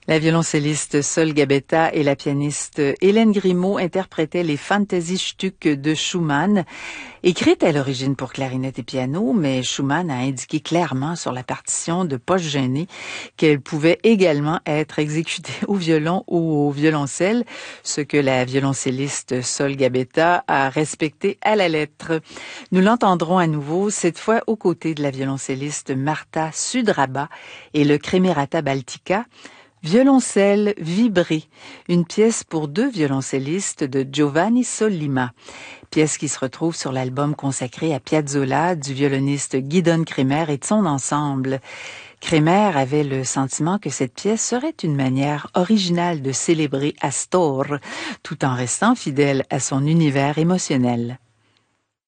La violoncelliste Sol Gabetta et la pianiste Hélène Grimaud interprétaient les Fantasiestücke de Schumann, écrites à l'origine pour clarinette et piano, mais Schumann a indiqué clairement sur la partition de Poche gênée qu'elle pouvait également être exécutée au violon ou au violoncelle, ce que la violoncelliste Sol Gabetta a respecté à la lettre. Nous l'entendrons à nouveau, cette fois aux côtés de la violoncelliste Marta Sudraba et le Cremerata Baltica, Violoncelle vibré, une pièce pour deux violoncellistes de Giovanni Sollima, pièce qui se retrouve sur l'album consacré à Piazzolla du violoniste Gidon Kremer et de son ensemble. Kremer avait le sentiment que cette pièce serait une manière originale de célébrer Astor, tout en restant fidèle à son univers émotionnel.